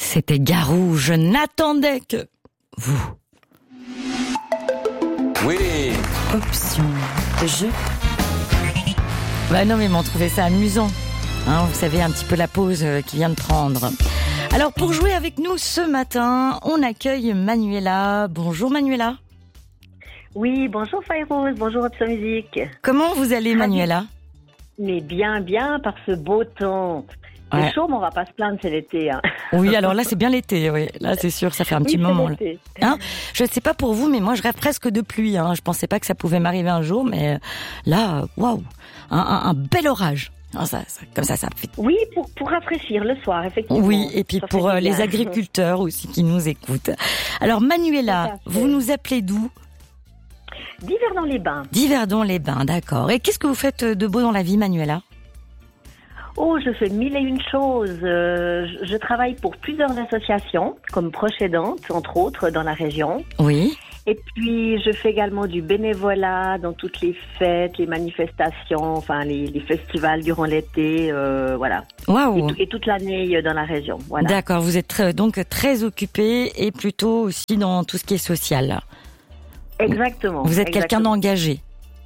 C'était Garou, je n'attendais que vous. Oui. Option jeu. Bah non, mais m'ont trouvé ça amusant. Hein, vous savez, un petit peu la pause qu'il vient de prendre. Alors, pour jouer avec nous ce matin, on accueille Manuela. Bonjour Manuela. Oui, bonjour Fairouz, bonjour Option Musique. Comment vous allez Manuela ? Mais bien, par ce beau temps. C'est Ouais. chaud, mais on va pas se plaindre, c'est l'été. Hein. Oui, alors là, c'est bien l'été, oui. Là, c'est sûr, ça fait un petit Oui, c'est moment. Là. l'été. Hein, je ne sais pas pour vous, mais moi, je rêve presque de pluie. Hein. Je pensais pas que ça pouvait m'arriver un jour, mais là, waouh, un bel orage. Ah, comme ça fait. Oui, pour rafraîchir le soir, effectivement. Oui, et puis Ça pour fait du les bien. agriculteurs aussi qui nous écoutent. Alors, Manuela, Tout à fait. vous nous appelez d'où ? D'Yverdon-les-Bains. d'Yverdon-les-Bains, d'accord. Et qu'est-ce que vous faites de beau dans la vie, Manuela ? Oh, je fais mille et une choses. Je travaille pour plusieurs associations, comme Proche Aidante, entre autres, dans la région. Oui. Et puis, je fais également du bénévolat dans toutes les fêtes, les manifestations, enfin, les festivals durant l'été, voilà. Waouh. Et toute l'année dans la région, voilà. D'accord, vous êtes donc très occupée et plutôt aussi dans tout ce qui est social. Exactement. Vous êtes quelqu'un exactement. d'engagé.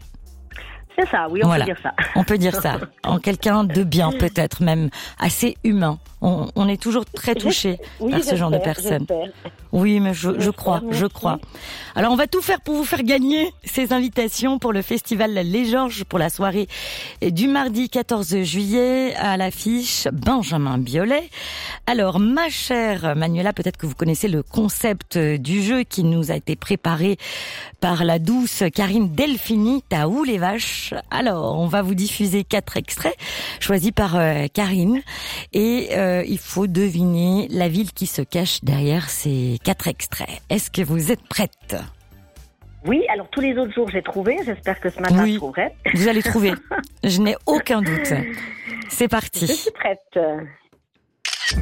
C'est ça, oui, on Voilà. peut dire ça. On peut dire ça. En quelqu'un de bien, peut-être même assez humain. On est toujours très touché Oui, par ce genre de j'espère, personnes. j'espère. Oui, mais je crois. merci. Alors, on va tout faire pour vous faire gagner ces invitations pour le festival Les Georges pour la soirée du mardi 14 juillet à l'affiche Benjamin Biolay. Alors, ma chère Manuela, peut-être que vous connaissez le concept du jeu qui nous a été préparé par la douce Karine Delphini, Taou les vaches. Alors, on va vous diffuser 4 extraits choisis par Karine et il faut deviner la ville qui se cache derrière ces 4 extraits. Est-ce que vous êtes prête ? Oui, alors tous les autres jours, j'ai trouvé. J'espère que ce matin, Oui. je trouverai. Vous allez trouver. Je n'ai aucun doute. C'est Je parti. suis prête.